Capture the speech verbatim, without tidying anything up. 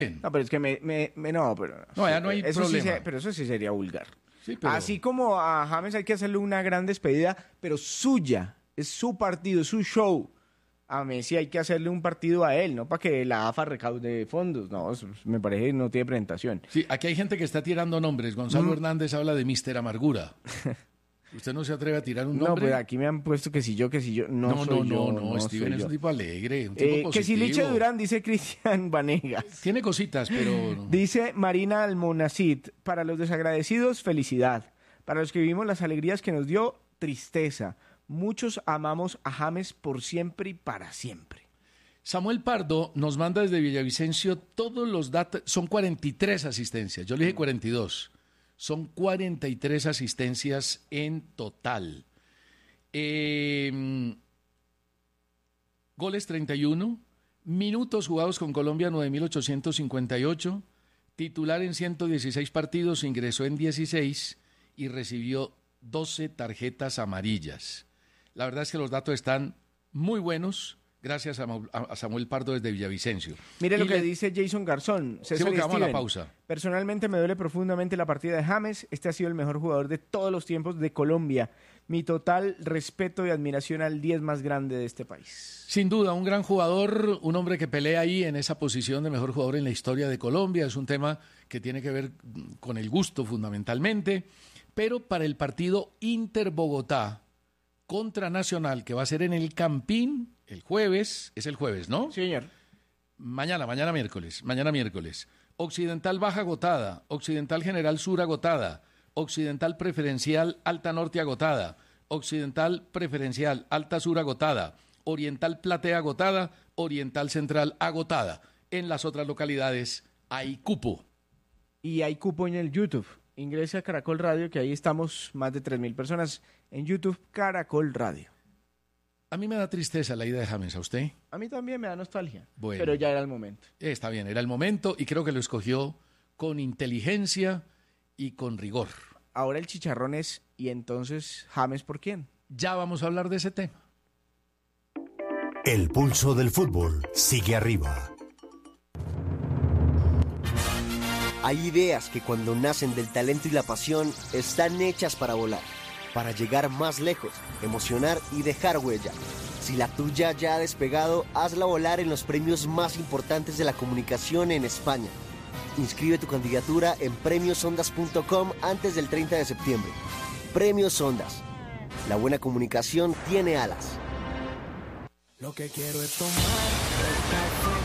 No, pero es que me, me, me- no, pero No, ya no hay eso sí problema. se- pero eso sí sería vulgar. Sí, pero- Así como a James hay que hacerle una gran despedida, pero suya, es su partido, es su show. A Messi hay que hacerle un partido a él, no para que la A F A recaude fondos. No, eso me parece que no tiene presentación. Sí, aquí hay gente que está tirando nombres. Gonzalo Mm. Hernández habla de mister Amargura. ¿Usted no se atreve a tirar un No, nombre? pues aquí me han puesto que si yo, que si yo. No, no, soy no, yo, no, no, Steven soy es yo. un tipo alegre, un tipo Eh, que si positivo. Liche Durán, dice Cristian Vanegas. Tiene cositas, pero... Dice Marina Almonacid, para los desagradecidos, felicidad. Para los que vivimos las alegrías que nos dio, tristeza. Muchos amamos a James por siempre y para siempre. Samuel Pardo nos manda desde Villavicencio todos los datos, son cuarenta y tres asistencias, yo le dije cuarenta y dos, son cuarenta y tres asistencias en total. Eh, goles treinta y uno, minutos jugados con Colombia nueve mil ochocientos cincuenta y ocho, titular en ciento dieciséis partidos, ingresó en dieciséis y recibió doce tarjetas amarillas. La verdad es que los datos están muy buenos. Gracias a, Mau- a Samuel Pardo desde Villavicencio. Mire lo Y que le- dice Jason Garzón. Sí, César porque y vamos a la Steven. pausa. Personalmente me duele profundamente la partida de James. Este ha sido el mejor jugador de todos los tiempos de Colombia. Mi total respeto y admiración al diez más grande de este país. Sin duda, un gran jugador, un hombre que pelea ahí en esa posición de mejor jugador en la historia de Colombia. Es un tema que tiene que ver con el gusto fundamentalmente. Pero para el partido Inter-Bogotá contra Nacional, que va a ser en el Campín el jueves, es el jueves, ¿no? Sí, señor. Mañana, mañana miércoles, mañana miércoles. Occidental Baja agotada, Occidental General Sur agotada, Occidental Preferencial Alta Norte agotada, Occidental Preferencial Alta Sur agotada, Oriental Platea agotada, Oriental Central agotada. En las otras localidades hay cupo. Y hay cupo en el YouTube. Ingrese a Caracol Radio, que ahí estamos más de tres mil personas en YouTube, Caracol Radio. A mí me da tristeza la ida de James, ¿a usted? A mí también me da nostalgia, Bueno. pero ya era el momento. Eh, Está bien, era el momento y creo que lo escogió con inteligencia y con rigor. Ahora el chicharrón es, ¿y entonces James por quién? Ya vamos a hablar de ese tema. El pulso del fútbol sigue arriba. Hay ideas que cuando nacen del talento y la pasión están hechas para volar, para llegar más lejos, emocionar y dejar huella. Si la tuya ya ha despegado, hazla volar en los premios más importantes de la comunicación en España. Inscribe tu candidatura en premios ondas punto com antes del treinta de septiembre. Premios Ondas. La buena comunicación tiene alas. Lo que quiero es tomar el café